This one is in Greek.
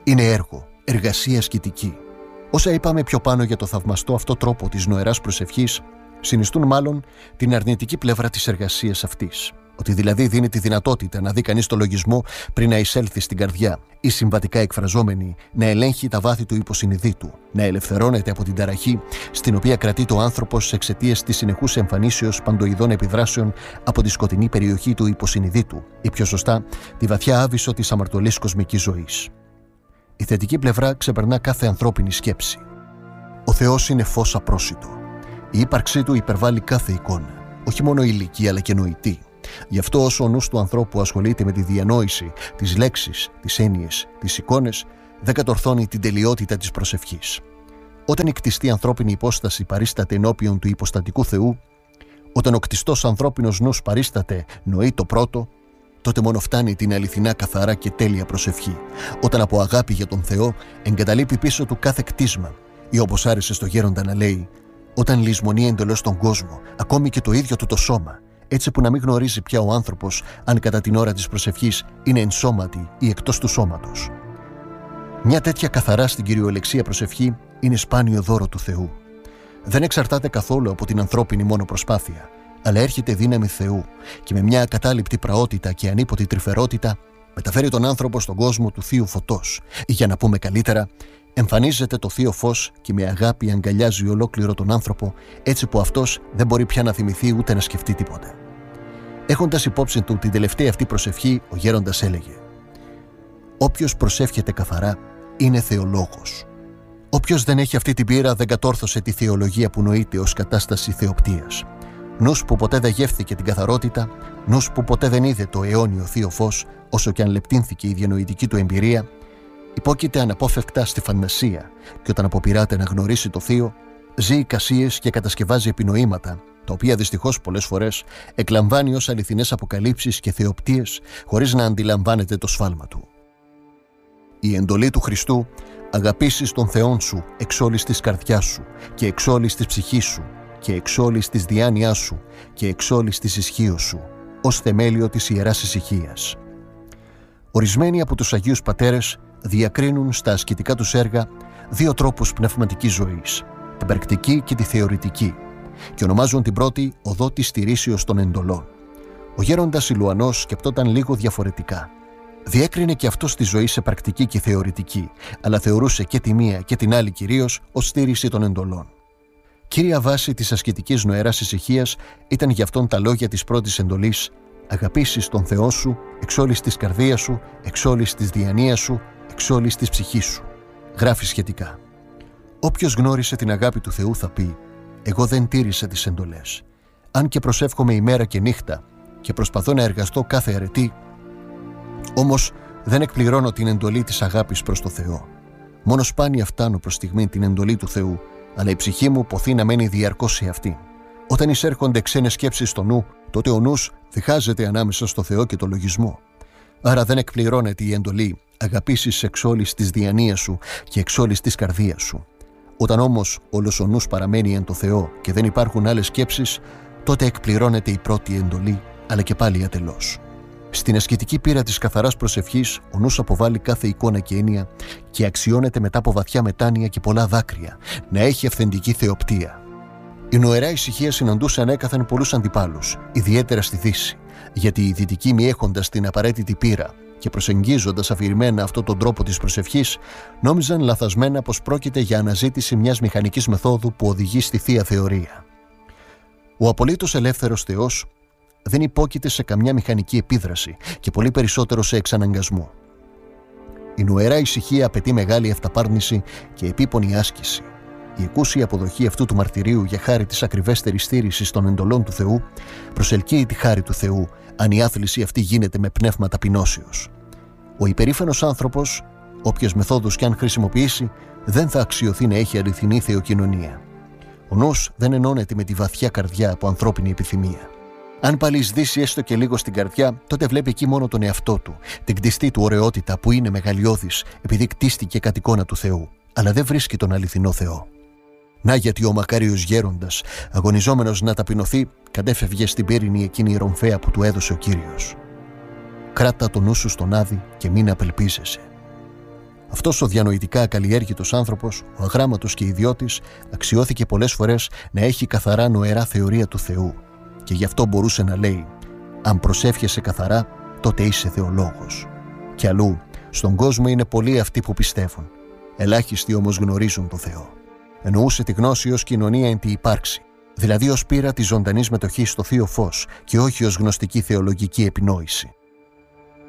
Είναι έργο, εργασία ασκητική. Όσα είπαμε πιο πάνω για το θαυμαστό αυτό τρόπο της νοεράς προσευχής, συνιστούν μάλλον την αρνητική πλευρά της εργασίας αυτής. Ότι δηλαδή δίνει τη δυνατότητα να δει κανείς το λογισμό πριν να εισέλθει στην καρδιά, ή συμβατικά εκφραζόμενη, να ελέγχει τα βάθη του υποσυνειδήτου, να ελευθερώνεται από την ταραχή στην οποία κρατείται ο άνθρωπος εξαιτίας της συνεχούς εμφανίσεως παντοειδών επιδράσεων από τη σκοτεινή περιοχή του υποσυνειδήτου, ή πιο σωστά, τη βαθιά άβυσσο της αμαρτωλής κοσμικής ζωής. Η θετική πλευρά ξεπερνά κάθε ανθρώπινη σκέψη. Ο Θεός είναι φως απρόσιτο. Η ύπαρξή του υπερβάλλει κάθε εικόνα, όχι μόνο ηλική αλλά και νοητή. Γι' αυτό όσο ο νους του ανθρώπου ασχολείται με τη διανόηση, τις λέξεις, τις έννοιες, τις εικόνες, δεν κατορθώνει την τελειότητα της προσευχής. Όταν η κτιστή ανθρώπινη υπόσταση παρίσταται ενώπιον του υποστατικού Θεού, όταν ο κτιστός ανθρώπινος νους παρίσταται νοεί το πρώτο, τότε μόνο φτάνει την αληθινά καθαρά και τέλεια προσευχή, όταν από αγάπη για τον Θεό εγκαταλείπει πίσω του κάθε κτίσμα, ή όπως άρεσε στο γέροντα να λέει, όταν λησμονεί εντελώς τον κόσμο, ακόμη και το ίδιο του το σώμα, έτσι που να μην γνωρίζει πια ο άνθρωπος αν κατά την ώρα της προσευχής είναι εν σώματι ή εκτός του σώματος. Μια τέτοια καθαρά στην κυριολεξία προσευχή είναι σπάνιο δώρο του Θεού. Δεν εξαρτάται καθόλου από την ανθρώπινη μόνο προσπάθεια, αλλά έρχεται δύναμη Θεού και με μια ακατάληπτη πραότητα και ανίποτη τρυφερότητα μεταφέρει τον άνθρωπο στον κόσμο του Θείου Φωτός, ή για να πούμε καλύτερα, εμφανίζεται το Θείο Φως και με αγάπη αγκαλιάζει ολόκληρο τον άνθρωπο, έτσι που αυτός δεν μπορεί πια να θυμηθεί ούτε να σκεφτεί τίποτε. Έχοντας υπόψη του την τελευταία αυτή προσευχή, ο γέροντας έλεγε: «Όποιος προσεύχεται καθαρά είναι θεολόγος. Όποιος δεν έχει αυτή την πείρα δεν κατόρθωσε τη θεολογία που νοείται ως κατάσταση θεοπτείας. Νους που ποτέ δεν γεύθηκε την καθαρότητα, νους που ποτέ δεν είδε το αιώνιο Θείο Φως, όσο και αν λεπτύνθηκε η διανοητική του εμπειρία, υπόκειται αναπόφευκτα στη φαντασία και όταν αποπειράται να γνωρίσει το Θείο, ζει εικασίες και κατασκευάζει επινοήματα, τα οποία δυστυχώς πολλές φορές εκλαμβάνει ως αληθινές αποκαλύψεις και θεοπτείες, χωρίς να αντιλαμβάνεται το σφάλμα του. Η εντολή του Χριστού, αγαπήσεις τον Θεόν σου εξ όλης της καρδιάς σου και εξ όλης της ψυχής σου και εξ όλης της διάνοιάς σου και εξ όλης της ισχύως σου, ως θεμέλιο της Ιεράς Ησυχίας. Ορισμένοι από τους Αγίους Πατέρες διακρίνουν στα ασκητικά τους έργα δύο τρόπους πνευματικής ζωής, την πρακτική και τη θεωρητική, και ονομάζουν την πρώτη οδό της στηρίσεως των εντολών. Ο γέροντας Ηλουανός σκεπτόταν λίγο διαφορετικά. Διέκρινε και αυτός τη ζωή σε πρακτική και θεωρητική, αλλά θεωρούσε και τη μία και την άλλη κυρίως ως στήριση των εντολών. Κύρια βάση της ασκητικής νοεράς ησυχίας ήταν γι' αυτόν τα λόγια της πρώτης εντολής: «Αγαπήσεις τον Θεό σου εξ όλης της καρδίας σου, εξ όλης της διανοίας σου, εξ όλης της ψυχής σου». Γράφει σχετικά: «Όποιος γνώρισε την αγάπη του Θεού θα πει: εγώ δεν τήρησα τις εντολές. Αν και προσεύχομαι ημέρα και νύχτα και προσπαθώ να εργαστώ κάθε αρετή, όμως δεν εκπληρώνω την εντολή της αγάπης προς το Θεό. Μόνο σπάνια φτάνω προς στιγμή την εντολή του Θεού, αλλά η ψυχή μου ποθεί να μένει διαρκώς σε αυτήν. Όταν εισέρχονται ξένες σκέψεις στο νου, τότε ο νους διχάζεται ανάμεσα στο Θεό και το λογισμό. Άρα δεν εκπληρώνεται η εντολή: αγαπήσεις εξ όλης της διανοίας σου και εξ όλης της καρδίας σου. Όταν όμως όλος ο νους παραμένει εν το Θεό και δεν υπάρχουν άλλες σκέψεις, τότε εκπληρώνεται η πρώτη εντολή, αλλά και πάλι ατελώς. Στην ασκητική πείρα της καθαράς προσευχής, ο νους αποβάλλει κάθε εικόνα και έννοια και αξιώνεται μετά από βαθιά μετάνοια και πολλά δάκρυα να έχει αυθεντική θεοπτεία. Η νοερά ησυχία συναντούσε ανέκαθεν πολλούς αντιπάλους, ιδιαίτερα στη Δύση, γιατί οι δυτικοί μη έχοντας την απαραίτητη πείρα και προσεγγίζοντας αφηρημένα αυτόν τον τρόπο της προσευχής, νόμιζαν λαθασμένα πως πρόκειται για αναζήτηση μιας μηχανικής μεθόδου που οδηγεί στη Θεία Θεωρία. Ο απολύτως ελεύθερος Θεός δεν υπόκειται σε καμιά μηχανική επίδραση και πολύ περισσότερο σε εξαναγκασμό. Η νοερά ησυχία απαιτεί μεγάλη αυταπάρνηση και επίπονη άσκηση. Η εκούσια αποδοχή αυτού του μαρτυρίου για χάρη της ακριβέστερης στήρησης των εντολών του Θεού προσελκύει τη χάρη του Θεού, αν η άθληση αυτή γίνεται με πνεύμα ταπεινώσεως. Ο υπερήφανος άνθρωπος, όποιες μεθόδους κι αν χρησιμοποιήσει, δεν θα αξιωθεί να έχει αληθινή θεοκοινωνία. Ο νους δεν ενώνεται με τη βαθιά καρδιά από ανθρώπινη επιθυμία. Αν παλισδύσει έστω και λίγο στην καρδιά, τότε βλέπει εκεί μόνο τον εαυτό του, την κτιστή του ωραιότητα που είναι μεγαλειώδης επειδή κτίστηκε κατ' εικόνα του Θεού, αλλά δεν βρίσκει τον αληθινό Θεό. Να γιατί ο μακάριος γέροντας, αγωνιζόμενος να ταπεινωθεί, κατέφευγε στην πύρινη εκείνη ρομφαία που του έδωσε ο Κύριος. Κράτα το νου σου στον άδει και μην απελπίζεσαι. Αυτός ο διανοητικά ακαλλιέργητος άνθρωπος, ο αγράμματος και ιδιώτης, αξιώθηκε πολλές φορές να έχει καθαρά νοερά θεωρία του Θεού, και γι' αυτό μπορούσε να λέει: «Αν προσεύχεσαι καθαρά, τότε είσαι θεολόγος». Κι αλλού, στον κόσμο είναι πολλοί αυτοί που πιστεύουν. Ελάχιστοι όμως γνωρίζουν τον Θεό. Εννοούσε τη γνώση ως κοινωνία εν τη υπάρξη, δηλαδή ως πείρα της ζωντανής μετοχής στο θείο φως και όχι ως γνωστική θεολογική επινόηση.